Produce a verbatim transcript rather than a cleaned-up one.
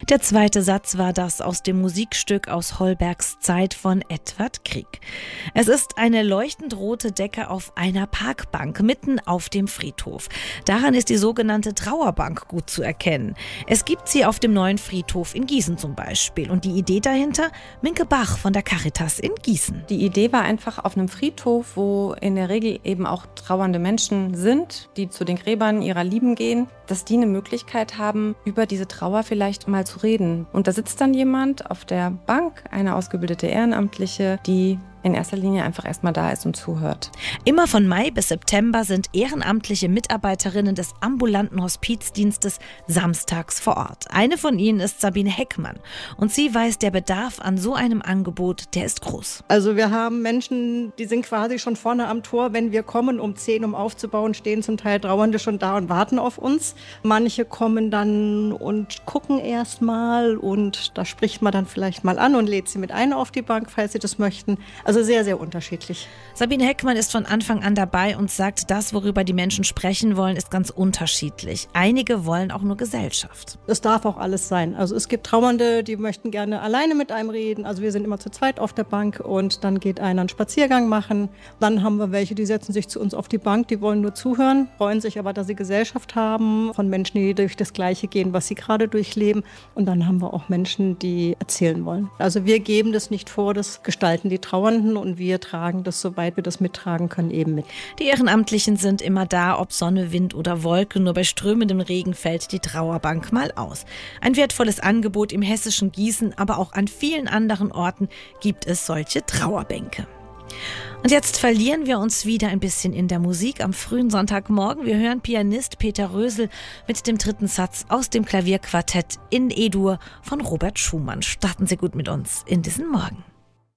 Der zweite Satz war das aus dem Musikstück aus Holbergs Zeit von Edvard Grieg. Es ist eine leuchtend rote Decke auf einer Parkbank mitten auf dem Friedhof. Daran ist die sogenannte Trauerbank gut zu erkennen. Es gibt sie auf dem neuen Friedhof in Gießen zum Beispiel. Und die Idee dahinter? Minke Bach von der Caritas in Gießen. Die Idee war einfach auf einem Friedhof, wo in der Regel eben auch trauernde Menschen sind, die zu den Gräbern ihrer Lieben gehen, dass die eine Möglichkeit haben, über diese Trauer vielleicht mal zu reden. Und da sitzt dann jemand auf der Bank, eine ausgebildete Ehrenamtliche, die in erster Linie einfach erstmal da ist und zuhört. Immer von Mai bis September sind ehrenamtliche Mitarbeiterinnen des ambulanten Hospizdienstes samstags vor Ort. Eine von ihnen ist Sabine Heckmann und sie weiß, der Bedarf an so einem Angebot, der ist groß. Also wir haben Menschen, die sind quasi schon vorne am Tor, wenn wir kommen um zehn, um aufzubauen, stehen zum Teil Trauernde schon da und warten auf uns. Manche kommen dann und gucken erst mal und da spricht man dann vielleicht mal an und lädt sie mit ein auf die Bank, falls sie das möchten. Also sehr, sehr unterschiedlich. Sabine Heckmann ist von Anfang an dabei und sagt, das, worüber die Menschen sprechen wollen, ist ganz unterschiedlich. Einige wollen auch nur Gesellschaft. Das darf auch alles sein. Also es gibt Trauernde, die möchten gerne alleine mit einem reden. Also wir sind immer zu zweit auf der Bank und dann geht einer einen Spaziergang machen. Dann haben wir welche, die setzen sich zu uns auf die Bank, die wollen nur zuhören, freuen sich aber, dass sie Gesellschaft haben, von Menschen, die durch das Gleiche gehen, was sie gerade durchleben. Und dann haben wir auch Menschen, die erzählen wollen. Also wir geben das nicht vor, das gestalten die Trauernden. Und wir tragen das, soweit wir das mittragen können, eben mit. Die Ehrenamtlichen sind immer da, ob Sonne, Wind oder Wolke. Nur bei strömendem Regen fällt die Trauerbank mal aus. Ein wertvolles Angebot im hessischen Gießen, aber auch an vielen anderen Orten gibt es solche Trauerbänke. Und jetzt verlieren wir uns wieder ein bisschen in der Musik am frühen Sonntagmorgen. Wir hören Pianist Peter Rösel mit dem dritten Satz aus dem Klavierquartett in E-Dur von Robert Schumann. Starten Sie gut mit uns in diesen Morgen.